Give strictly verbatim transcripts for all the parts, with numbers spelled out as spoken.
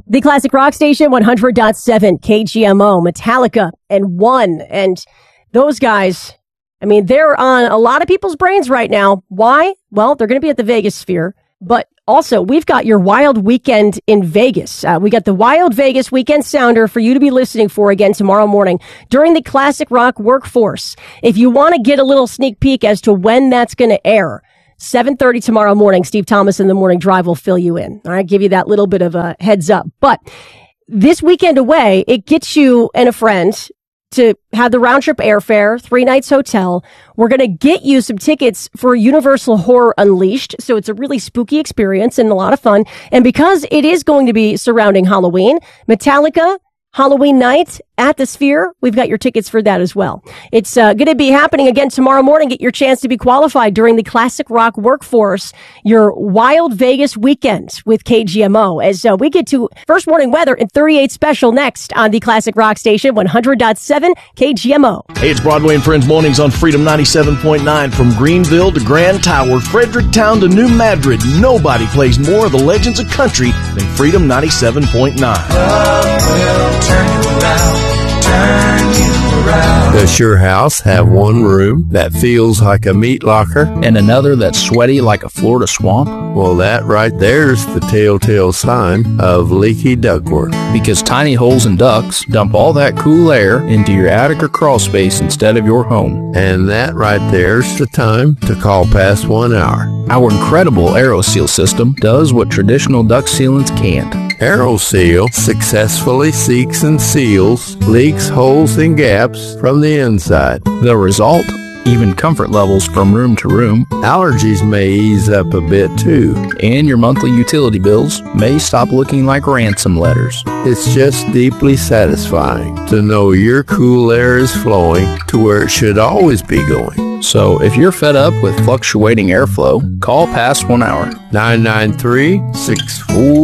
The Classic Rock Station, one hundred point seven K G M O, Metallica, and One. And those guys, I mean, they're on a lot of people's brains right now. Why? Well, they're going to be at the Vegas Sphere. But also, we've got your Wild Weekend in Vegas. Uh, we got the Wild Vegas Weekend Sounder for you to be listening for again tomorrow morning during the Classic Rock Workforce. If you want to get a little sneak peek as to when that's going to air, seven thirty tomorrow morning, Steve Thomas in the Morning Drive will fill you in. All right, give you that little bit of a heads up. But this weekend away, it gets you and a friend to have the round trip airfare, three nights hotel. We're going to get you some tickets for Universal Horror Unleashed. So it's a really spooky experience and a lot of fun. And because it is going to be surrounding Halloween, Metallica, Halloween night at the Sphere, we've got your tickets for that as well. It's uh, going to be happening again tomorrow morning. Get your chance to be qualified during the Classic Rock Workforce, your Wild Vegas weekend with K G M O. As uh, we get to First Morning Weather and thirty-eight Special next on the Classic Rock Station, one hundred point seven K G M O. Hey, it's Broadway and Friends Mornings on Freedom ninety-seven point nine. From Greenville to Grand Tower, Fredericktown to New Madrid, nobody plays more of the legends of country than Freedom ninety-seven point nine. Love will turn you around, turn you around. Does your house have one room that feels like a meat locker and another that's sweaty like a Florida swamp? Well, that right there's the telltale sign of leaky ductwork. Because tiny holes in ducts dump all that cool air into your attic or crawl space instead of your home. And that right there's the time to call past one hour. Our incredible AeroSeal system does what traditional duct sealants can't. AeroSeal successfully seeks and seals leaks, holes, and gaps from the inside. The result? Even comfort levels from room to room. Allergies may ease up a bit too. And your monthly utility bills may stop looking like ransom letters. It's just deeply satisfying to know your cool air is flowing to where it should always be going. So if you're fed up with fluctuating airflow, call past one hour. nine nine three, six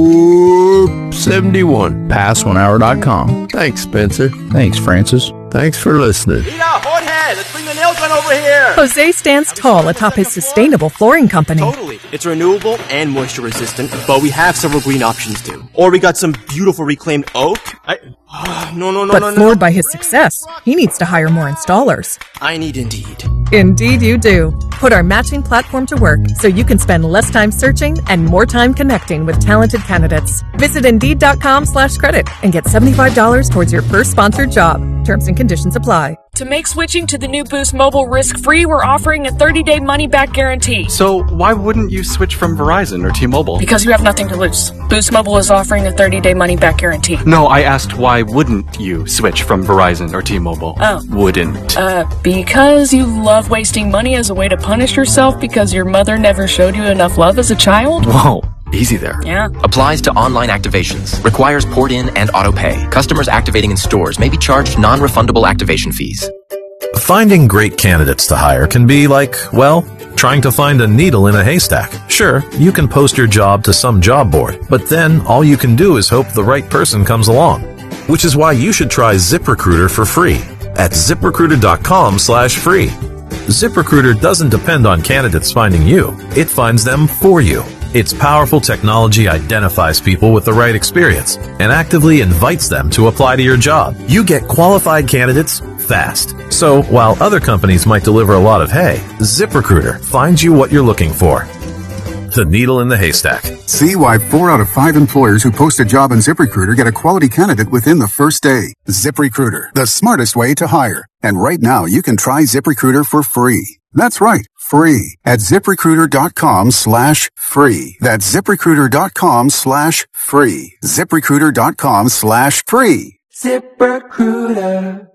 four seven one. past one hour dot com. Thanks, Spencer. Thanks, Francis. Thanks for listening. Mira, Jorge, let's bring the nail gun over here. Jose stands tall atop his sustainable flooring company. Totally. It's renewable and moisture resistant, but we have several green options too. Or we got some beautiful reclaimed oak. I, oh, no, no, no, but no, no. floored by his success, he needs to hire more installers. I need Indeed. Indeed you do. Put our matching platform to work so you can spend less time searching and more time connecting with talented candidates. Visit Indeed.com slash credit and get seventy-five dollars towards your first sponsored job. Terms and conditions apply. To make switching to the new Boost Mobile risk-free, we're offering a thirty-day money-back guarantee. So why wouldn't you switch from Verizon or T-Mobile? Because you have nothing to lose. Boost Mobile is offering a thirty-day money-back guarantee. No, I asked why wouldn't you switch from Verizon or T-Mobile? Oh. Wouldn't. Uh, because you love wasting money as a way to punish yourself because your mother never showed you enough love as a child? Whoa. Easy there. Yeah. Applies to online activations. Requires port in and auto pay. Customers activating in stores may be charged non-refundable activation fees. Finding great candidates to hire can be like, well, trying to find a needle in a haystack. Sure, you can post your job to some job board, but then all you can do is hope the right person comes along. Which is why you should try ZipRecruiter for free at ZipRecruiter.com slash free. ZipRecruiter doesn't depend on candidates finding you. It finds them for you. Its powerful technology identifies people with the right experience and actively invites them to apply to your job. You get qualified candidates fast. So while other companies might deliver a lot of hay, ZipRecruiter finds you what you're looking for. The needle in the haystack. See why four out of five employers who post a job on ZipRecruiter get a quality candidate within the first day. ZipRecruiter, the smartest way to hire. And right now you can try ZipRecruiter for free. That's right, free at ZipRecruiter.com slash free. That's ZipRecruiter.com slash free. ZipRecruiter.com slash free. ZipRecruiter.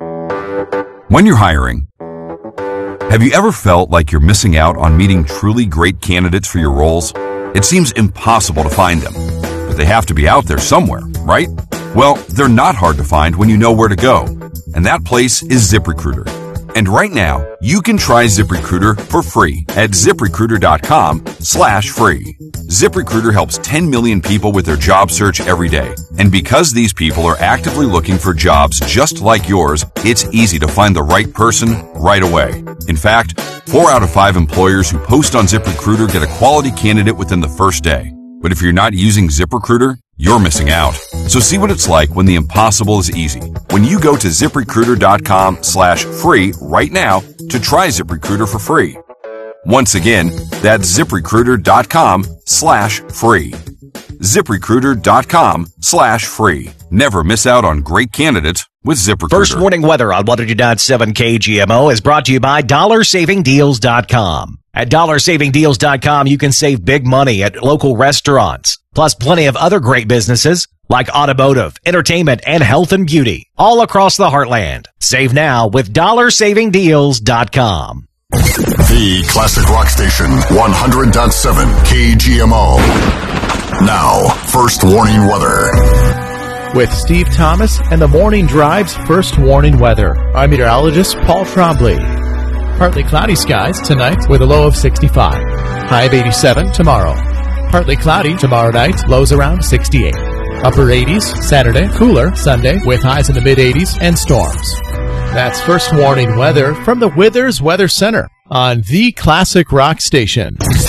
When you're hiring, have you ever felt like you're missing out on meeting truly great candidates for your roles? It seems impossible to find them, but they have to be out there somewhere, right? Well, they're not hard to find when you know where to go, and that place is ZipRecruiter. And right now, you can try ZipRecruiter for free at ZipRecruiter.com slash free. ZipRecruiter helps ten million people with their job search every day. And because these people are actively looking for jobs just like yours, it's easy to find the right person right away. In fact, four out of five employers who post on ZipRecruiter get a quality candidate within the first day. But if you're not using ZipRecruiter, you're missing out. So see what it's like when the impossible is easy. When you go to ZipRecruiter.com slash free right now to try ZipRecruiter for free. Once again, that's ZipRecruiter.com slash free. ZipRecruiter.com slash free. Never miss out on great candidates with ZipRecruiter. First warning weather on one hundred point seven K G M O is brought to you by Dollar Saving Deals dot com. At Dollar Saving Deals dot com, you can save big money at local restaurants, plus plenty of other great businesses like automotive, entertainment, and health and beauty all across the heartland. Save now with Dollar Saving Deals dot com. The Classic Rock Station, one hundred point seven K G M O. Now, first warning weather. With Steve Thomas and the Morning Drive's first warning weather, I'm meteorologist Paul Trombley. Partly cloudy skies tonight with a low of sixty-five. High of eighty-seven tomorrow. Partly cloudy tomorrow night, lows around sixty-eight. Upper eighties Saturday, cooler Sunday with highs in the mid-eighties and storms. That's first warning weather from the Withers Weather Center on the Classic Rock Station.